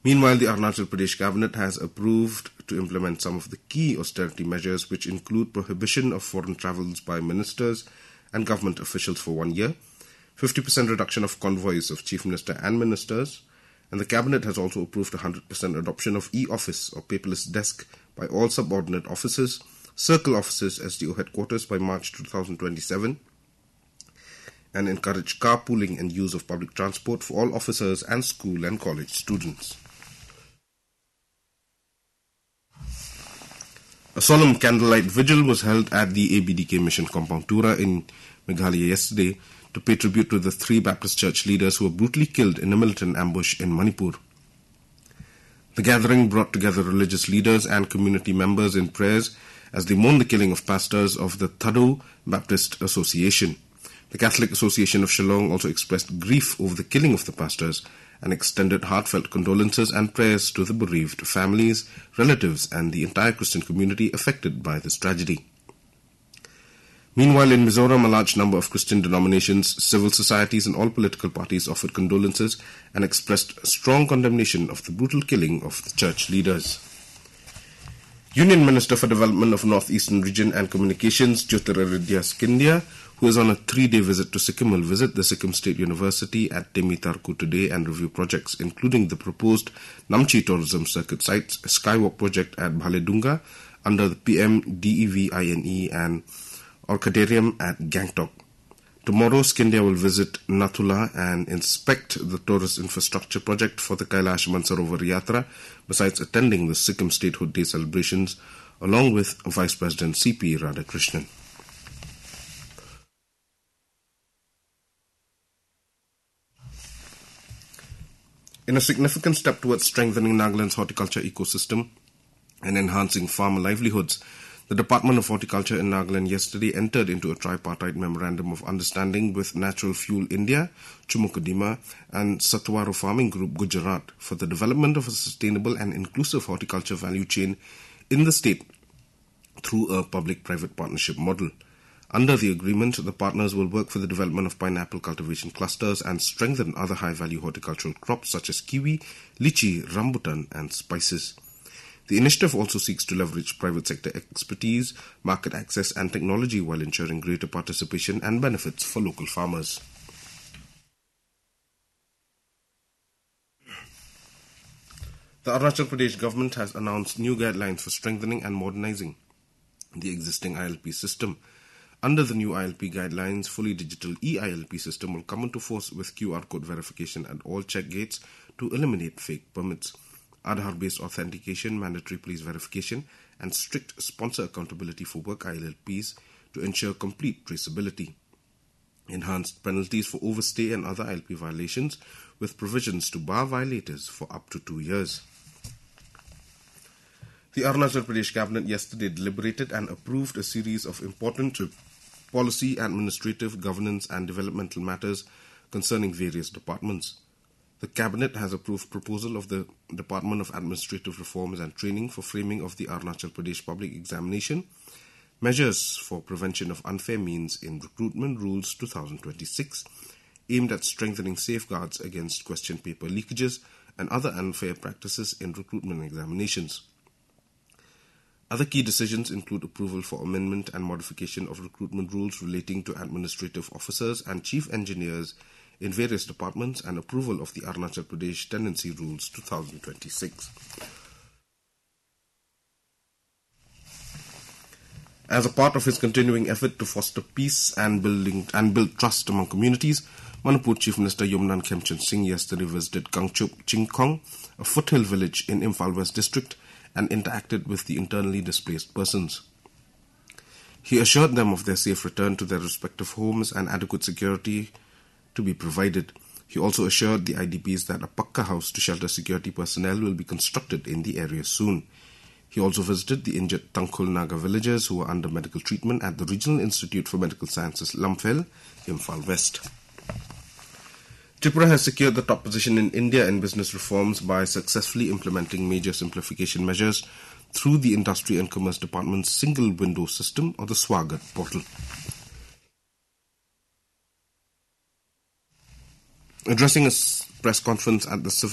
Meanwhile, the Arunachal Pradesh cabinet has approved to implement some of the key austerity measures, which include prohibition of foreign travels by ministers and government officials for 1 year, 50% reduction of convoys of chief minister and ministers, and the cabinet has also approved 100% adoption of e-office or paperless desk by all subordinate officers, circle offices, SDO headquarters by March 2027, and encourage carpooling and use of public transport for all officers and school and college students. A solemn candlelight vigil was held at the ABDK Mission Compound Tura in Meghalaya yesterday to pay tribute to the 3 Baptist church leaders who were brutally killed in a militant ambush in Manipur. The gathering brought together religious leaders and community members in prayers as they mourned the killing of pastors of the Thadu Baptist Association. The Catholic Association of Shillong also expressed grief over the killing of the pastors and extended heartfelt condolences and prayers to the bereaved families, relatives, and the entire Christian community affected by this tragedy. Meanwhile, in Mizoram, a large number of Christian denominations, civil societies, and all political parties offered condolences and expressed strong condemnation of the brutal killing of the church leaders. Union Minister for Development of North-Eastern Region and Communications, Jyotiraditya Scindia, who is on a 3-day visit to Sikkim, will visit the Sikkim State University at Temi-Tarku today and review projects, including the proposed Namchi Tourism Circuit Sites Skywalk project at Bhaledunga under the PMDEVINE and Orchidarium at Gangtok. Tomorrow, Scindia will visit Nathula and inspect the tourist infrastructure project for the Kailash Mansarovar Yatra, besides attending the Sikkim Statehood Day celebrations, along with Vice President C.P. Radhakrishnan. In a significant step towards strengthening Nagaland's horticulture ecosystem and enhancing farmer livelihoods, the Department of Horticulture in Nagaland yesterday entered into a tripartite memorandum of understanding with Natural Fuel India, Chumukadima, and Satwaro Farming Group, Gujarat, for the development of a sustainable and inclusive horticulture value chain in the state through a public-private partnership model. Under the agreement, the partners will work for the development of pineapple cultivation clusters and strengthen other high-value horticultural crops such as kiwi, lychee, rambutan, and spices. The initiative also seeks to leverage private sector expertise, market access, and technology while ensuring greater participation and benefits for local farmers. The Arunachal Pradesh government has announced new guidelines for strengthening and modernizing the existing ILP system. Under the new ILP guidelines, fully digital e-ILP system will come into force with QR code verification at all check gates to eliminate fake permits. Aadhaar-based authentication, mandatory police verification, and strict sponsor accountability for work ILPs to ensure complete traceability. Enhanced penalties for overstay and other ILP violations, with provisions to bar violators for up to 2 years. The Arunachal Pradesh Cabinet yesterday deliberated and approved a series of important policy, administrative, governance, and developmental matters concerning various departments. The Cabinet has approved proposal of the Department of Administrative Reforms and Training for framing of the Arunachal Pradesh Public Examination, measures for prevention of unfair means in recruitment rules 2026, aimed at strengthening safeguards against question paper leakages and other unfair practices in recruitment examinations. Other key decisions include approval for amendment and modification of recruitment rules relating to administrative officers and chief engineers in various departments and approval of the Arunachal Pradesh Tenancy Rules 2026. As a part of his continuing effort to foster peace and build trust among communities, Manipur Chief Minister Yumnan Khemchand Singh yesterday visited Kangchup Chingkong, a foothill village in Imphal West District, and interacted with the internally displaced persons. He assured them of their safe return to their respective homes and adequate security to be provided. He also assured the IDPs that a Pakka house to shelter security personnel will be constructed in the area soon. He also visited the injured Tangkhul Naga villagers who were under medical treatment at the Regional Institute for Medical Sciences, Lamphel, Imphal West. Tripura has secured the top position in India in business reforms by successfully implementing major simplification measures through the Industry and Commerce Department's single window system or the Swagat portal. Addressing a press conference at the